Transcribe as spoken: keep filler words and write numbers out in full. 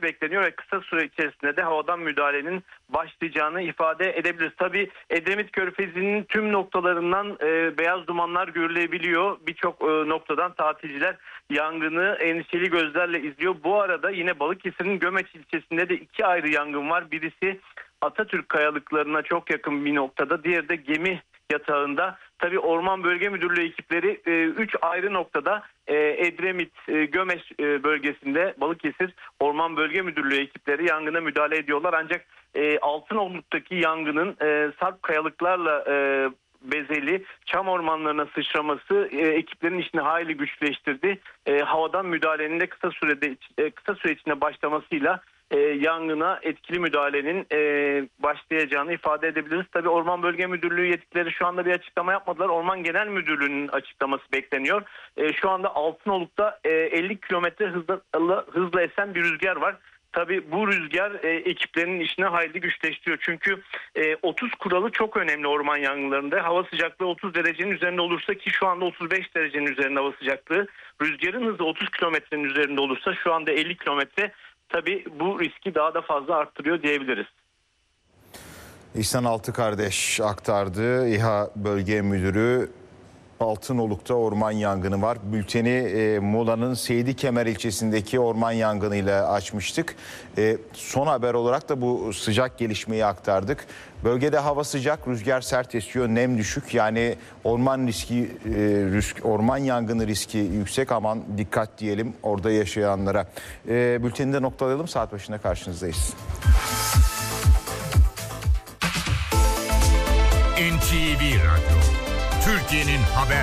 bekleniyor ve kısa süre içerisinde de havadan müdahalenin başlayacağını ifade edebiliriz. Tabii Edremit Körfezi'nin tüm noktalarından e, beyaz dumanlar görülebiliyor. Birçok e, noktadan tatilciler yangını endişeli gözlerle izliyor. Bu arada yine Balıkesir'in Gömeç ilçesinde de iki ayrı yangın var. Birisi Atatürk kayalıklarına çok yakın bir noktada, diğeri de gemi yatağında. Tabii Orman Bölge Müdürlüğü ekipleri üç ayrı noktada e, Edremit, e, Gömeç e, bölgesinde Balıkesir Orman Bölge Müdürlüğü ekipleri yangına müdahale ediyorlar. Ancak e, Altınokluk'taki yangının e, sarp kayalıklarla e, bezeli çam ormanlarına sıçraması e, ekiplerin işini hayli güçleştirdi. E, havadan müdahalenin de kısa sürede e, kısa süre içinde başlamasıyla E, yangına etkili müdahalenin e, başlayacağını ifade edebiliriz. Tabii Orman Bölge Müdürlüğü yetkilileri şu anda bir açıklama yapmadılar. Orman Genel Müdürlüğü'nün açıklaması bekleniyor. E, şu anda Altınoluk'ta e, elli kilometre hızla, hızla esen bir rüzgar var. Tabii bu rüzgar e, ekiplerinin işini hayli güçleştiriyor. Çünkü e, otuz kuralı çok önemli orman yangınlarında. Hava sıcaklığı otuz derecenin üzerinde olursa, ki şu anda otuz beş derecenin üzerinde hava sıcaklığı. Rüzgarın hızı otuz kilometrenin üzerinde olursa, şu anda elli kilometre. Tabii bu riski daha da fazla arttırıyor diyebiliriz. İhsan Altıkardeş aktardı. İHA Bölge Müdürü. Altınoluk'ta orman yangını var. Bülteni e, Muğla'nın Seydikemer ilçesindeki orman yangınıyla açmıştık. E, son haber olarak da bu sıcak gelişmeyi aktardık. Bölgede hava sıcak, rüzgar sert esiyor, nem düşük. Yani orman riski, e, risk, orman yangını riski yüksek. Aman dikkat diyelim orada yaşayanlara. E, bülteni de noktalayalım. Saat başında karşınızdayız. N T V Radyo, Türkiye'nin haber